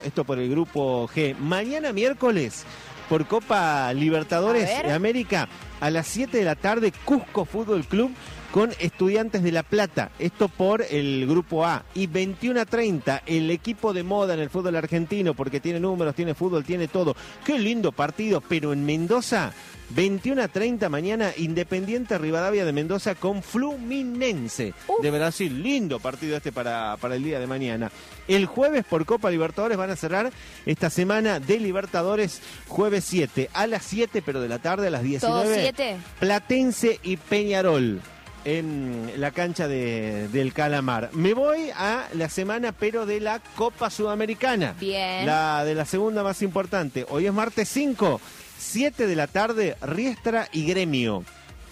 Esto por el grupo G. Mañana miércoles, por Copa Libertadores de América, a las 7 de la tarde, Cusco Fútbol Club con Estudiantes de La Plata. Esto por el grupo A. Y 21:30, el equipo de moda en el fútbol argentino, porque tiene números, tiene fútbol, tiene todo. Qué lindo partido, pero en Mendoza, 21:30 mañana, Independiente Rivadavia de Mendoza con Fluminense de Brasil. Lindo partido este para el día de mañana. El jueves por Copa Libertadores van a cerrar esta semana de Libertadores, jueves 7 a las 7, pero de la tarde a las 19. ¿Todo 7? Platense y Peñarol en la cancha del Calamar. Me voy a la semana, pero de la Copa Sudamericana. Bien. La de la segunda más importante. Hoy es martes 5, 7 de la tarde, Riestra y Gremio.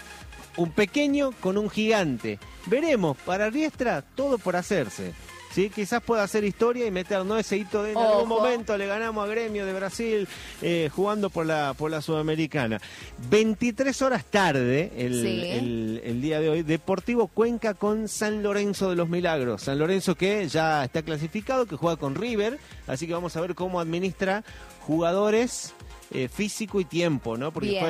Un pequeño con un gigante. Veremos, para Riestra todo por hacerse. ¿Sí? Quizás pueda hacer historia y meternos ese hito de en algún momento le ganamos a Gremio de Brasil jugando por la Sudamericana. 23 horas tarde, el día de hoy, Deportivo Cuenca con San Lorenzo de los Milagros. San Lorenzo que ya está clasificado, que juega con River, así que vamos a ver cómo administra jugadores, físico y tiempo, ¿no? Porque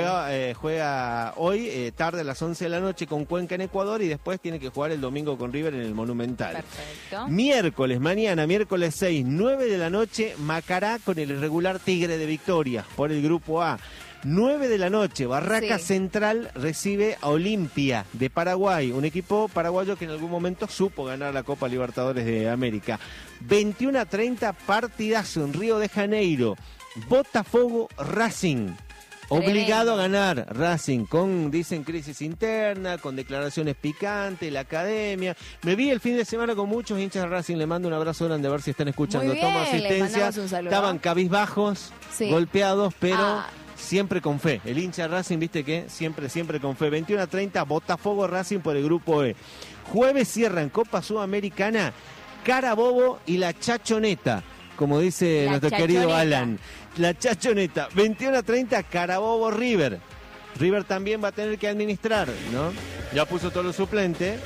juega hoy, tarde a las 11 de la noche con Cuenca en Ecuador y después tiene que jugar el domingo con River en el Monumental. Perfecto. Mañana, miércoles 6, 9 de la noche, Macará con el irregular Tigre de Victoria por el grupo A. 9 de la noche, Barraca Central recibe a Olimpia de Paraguay, un equipo paraguayo que en algún momento supo ganar la Copa Libertadores de América. 21:30, partidazo en Río de Janeiro. Botafogo Racing, obligado a ganar Racing, dicen crisis interna, con declaraciones picantes, la academia. Me vi el fin de semana con muchos hinchas de Racing, le mando un abrazo grande a ver si están escuchando. Muy bien, Toma asistencia, estaban cabizbajos, golpeados, pero siempre con fe. El hincha de Racing, viste que siempre con fe. 21:30, Botafogo Racing por el grupo E. Jueves cierran Copa Sudamericana, Carabobo y la Chachoneta, como dice nuestro querido Alan. La Chachoneta, 21:30, Carabobo River. River también va a tener que administrar, ¿no? Ya puso todos los suplentes.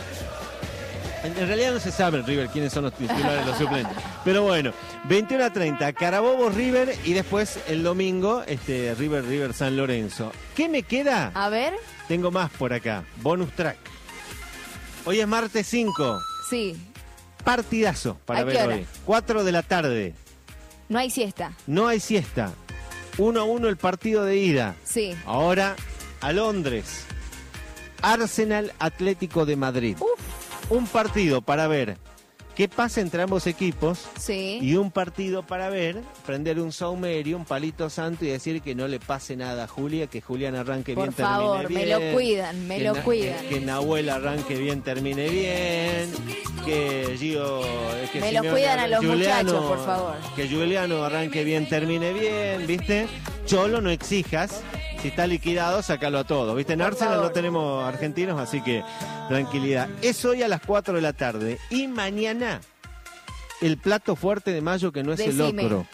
En realidad no se sabe River quiénes son los titulares de los suplentes. Pero bueno, 21:30, Carabobo River y después el domingo River San Lorenzo. ¿Qué me queda? A ver. Tengo más por acá. Bonus track. Hoy es martes 5. Sí. Partidazo para ver hoy. 4 de la tarde. No hay siesta. No hay siesta. 1-1 el partido de ida. Sí. Ahora a Londres. Arsenal Atlético de Madrid. Un partido para ver qué pasa entre ambos equipos. Sí. Y un partido para ver, prender un saumerio, un palito santo y decir que no le pase nada a Julia, que Julián arranque bien, termine bien. Por favor, me lo cuidan. Que Nahuel arranque bien, termine bien. Que Gio... me lo cuidan a los muchachos, por favor. Que Juliano arranque bien, termine bien, ¿viste? Cholo, no exijas. Si está liquidado, sácalo a todos. ¿Viste? En Arsenal no tenemos argentinos, así que tranquilidad. Es hoy a las 4 de la tarde. Y mañana, el plato fuerte de mayo, que no es el locro.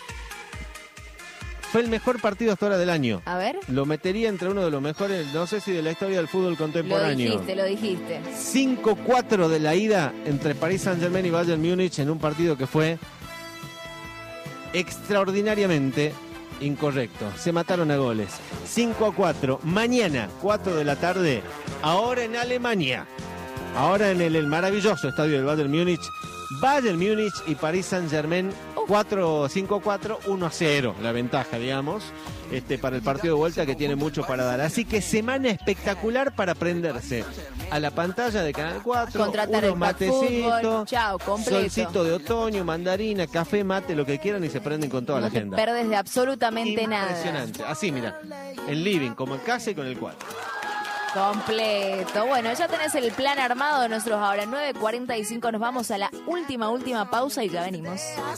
Fue el mejor partido hasta ahora del año. A ver. Lo metería entre uno de los mejores, no sé si de la historia del fútbol contemporáneo. Lo dijiste. 5-4 de la ida entre Paris Saint-Germain y Bayern Múnich en un partido que fue extraordinariamente incorrecto. Se mataron a goles. 5-4. Mañana, 4 de la tarde. Ahora en Alemania. Ahora en el maravilloso estadio del Bayern Múnich. Bayern Múnich y Paris Saint-Germain. 5-4, 1-0. La ventaja, digamos, para el partido de vuelta, que tiene mucho para dar. Así que semana espectacular para prenderse a la pantalla de Canal 4. Contratar unos matecitos. Chao, completo. Solcito de otoño, mandarina, café, mate, lo que quieran, y se prenden con toda la agenda. No te perdes de absolutamente nada. Impresionante. Así, mira, en living, como en casa y con el cuadro. Completo. Bueno, ya tenés el plan armado de nosotros ahora. 9:45, nos vamos a la última pausa y ya venimos.